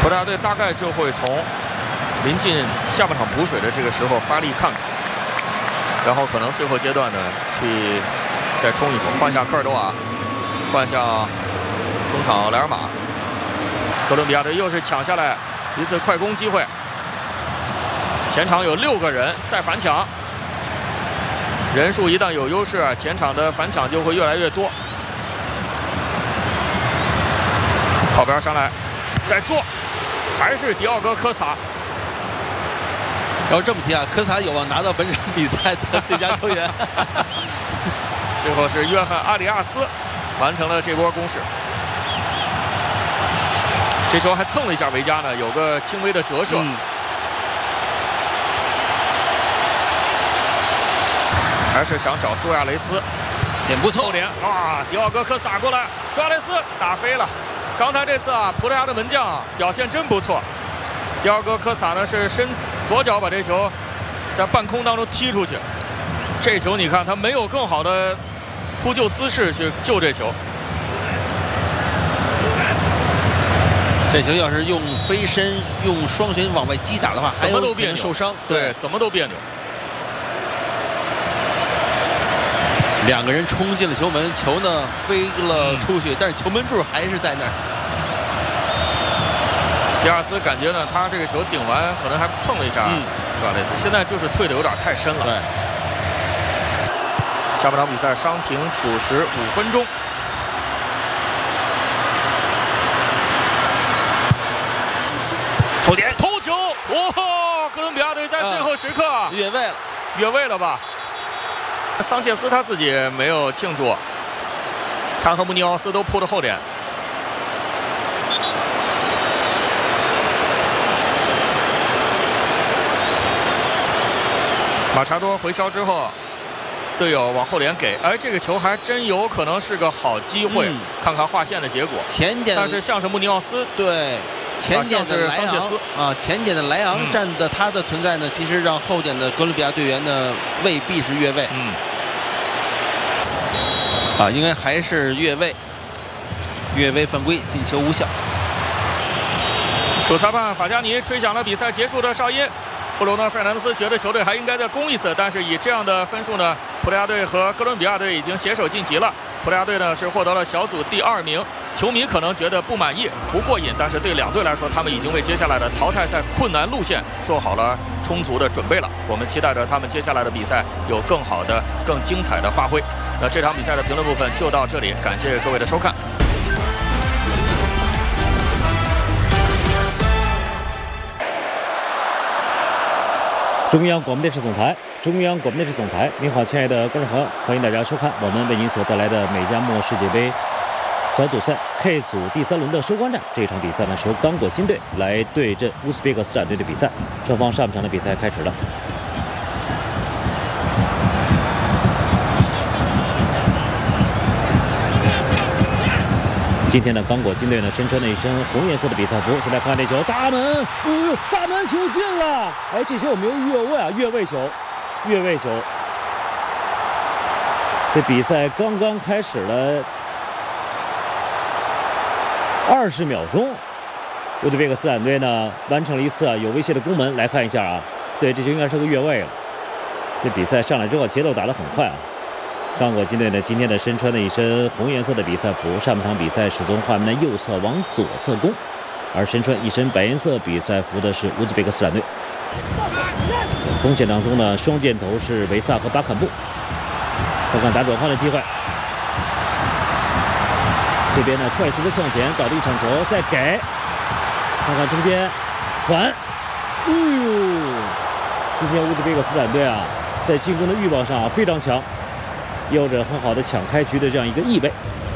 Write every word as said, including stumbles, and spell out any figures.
葡萄牙队大概就会从临近下半场补水的这个时候发力看看，然后可能最后阶段呢去再冲一冲，换下科尔多瓦，换下中场莱尔马。哥伦比亚队又是抢下来一次快攻机会，前场有六个人在反抢，人数一旦有优势，前场的反抢就会越来越多。靠边上来，再做，还是迪奥戈科萨。 要这么提啊，科萨有望拿到本场比赛的最佳球员。 最后是约翰阿里亚斯完成了这波攻势。这球还蹭了一下维加呢，有个轻微的折射。嗯、还是想找苏亚雷斯， 点不错。 后点啊，迪奥戈科萨过来，苏亚雷斯打飞了。刚才这次啊，葡萄牙的门将表现真不错。迪奥戈科萨呢是伸左脚把这球在半空当中踢出去。这球你看他没有更好的扑救姿势去救这球。 这球要是用飞身、用双旋往外击打的话， 怎么都别扭， 受伤。 对，怎么都别扭。 两个人冲进了球门，球呢飞了出去，嗯、但是球门柱还是在那儿。 迪亚斯感觉呢，他这个球顶完可能还蹭了一下，嗯，是吧？类似，现在就是退的有点太深了。 对。 下半场比赛伤停补时五分钟。后点头球，哇！哥伦比亚队在最后时刻、 啊、越位了， 越位了吧？桑切斯他自己没有庆祝，他和穆尼奥斯都扑的后点。马查多回敲之后，队友往后点给，哎，这个球还真有可能是个好机会，嗯、看看划线的结果。 前点， 但是像是穆尼奥斯， 对。前点的莱昂啊，前点的莱昂站的他的存在呢，其实让后点的哥伦比亚队员呢未必是越位。 嗯。 啊，应该还是越位，越位犯规，进球无效。 主裁判法加尼吹响了比赛结束的哨音。布鲁诺·费尔南德斯觉得球队还应该再攻一次，但是以这样的分数呢，葡萄牙队和哥伦比亚队已经携手晋级了。葡萄牙队呢是获得了小组第二名。球迷可能觉得不满意、不过瘾，但是对两队来说，他们已经为接下来的淘汰赛困难路线做好了充足的准备了。我们期待着他们接下来的比赛有更好的、更精彩的发挥。那这场比赛的评论部分就到这里，感谢各位的收看。 中央广播电视总台，中央广播电视总台，您好，亲爱的观众朋友，欢迎大家收看我们为您所带来的美加墨世界杯小组赛 K 组第三轮的收官战。这场比赛呢是由刚果金队来对阵乌兹别克斯坦队的比赛，双方上半场的比赛开始了。今天的刚果金队呢身穿了一身红颜色的比赛服，现在看这球，大门，哎呦，大门球进了！哎，这球有没有越位啊？越位球，越位球。这比赛刚刚开始了二十秒钟，乌兹别克斯坦队呢完成了一次啊有威胁的攻门。来看一下啊，对，这就应该是个越位了。这比赛上来之后节奏打得很快啊。刚果金队呢今天呢身穿了一身红颜色的比赛服，上半场比赛是从画面的右侧往左侧攻，而身穿一身白颜色比赛服的是乌兹别克斯坦队。锋线当中呢双箭头是维萨和巴坎布，看看打转换的机会。这边呢快速的向前搞了一场球，再给，看看中间传，哎呦！今天乌兹别克斯坦队啊，在进攻的欲望上啊非常强，有着很好的抢开局的这样一个意味。